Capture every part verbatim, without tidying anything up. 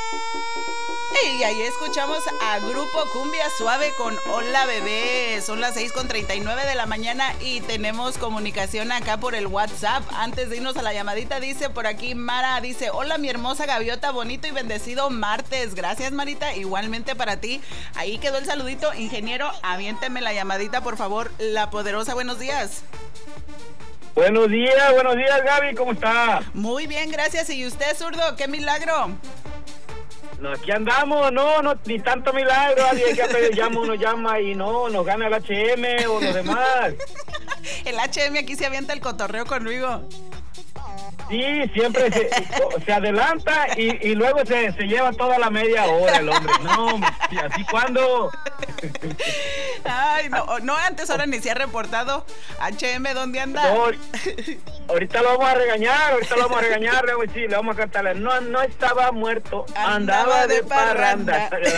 Y ahí escuchamos a Grupo Cumbia Suave con Hola Bebé. Son las seis con treinta y nueve de la mañana y tenemos comunicación acá por el WhatsApp. Antes de irnos a la llamadita, dice por aquí Mara, dice: hola mi hermosa gaviota, bonito y bendecido martes. Gracias, Marita, igualmente para ti. Ahí quedó el saludito. Ingeniero, aviénteme la llamadita, por favor. La Poderosa, buenos días. Buenos días, buenos días, Gaby, ¿cómo está? Muy bien, gracias. ¿Y usted, zurdo? ¡Qué milagro! No, aquí andamos, no, no, ni tanto milagro, alguien que llama, uno llama y no, nos gana el H M o los demás. El H M aquí se avienta el cotorreo conmigo. Sí, siempre se, se adelanta y, y luego se, se lleva toda la media hora el hombre. No, así cuando. Ay, no, no, antes ahora ni se ha reportado. H M, ¿dónde anda? No, ahorita lo vamos a regañar, ahorita lo vamos a regañar, le vamos a decir, le vamos a cantarle. No, no estaba muerto, andaba, andaba de, de parranda. parranda.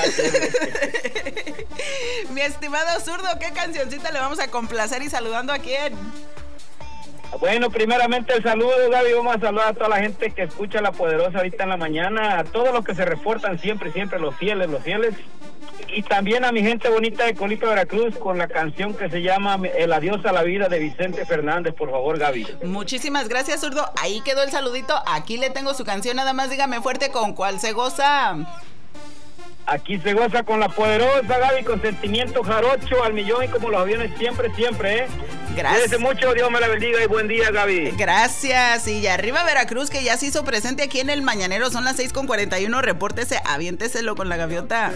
Mi estimado zurdo, ¿qué cancioncita le vamos a complacer y saludando a quién? Bueno, primeramente el saludo, Gaby, vamos a saludar a toda la gente que escucha La Poderosa ahorita en la mañana, a todos los que se reportan siempre, siempre, los fieles, los fieles, y también a mi gente bonita de Colita, Veracruz, con la canción que se llama El Adiós a la Vida de Vicente Fernández, por favor, Gaby. Muchísimas gracias, zurdo, ahí quedó el saludito, aquí le tengo su canción, nada más dígame fuerte con cuál se goza. Aquí se goza con La Poderosa, Gaby, con sentimiento jarocho al millón y como los aviones siempre, siempre, ¿eh? Gracias. Cuídese mucho, Dios me la bendiga y buen día, Gaby. Gracias. Y arriba Veracruz, que ya se hizo presente aquí en el Mañanero, son las seis con cuarenta y uno, repórtese, aviénteselo con la gaviota.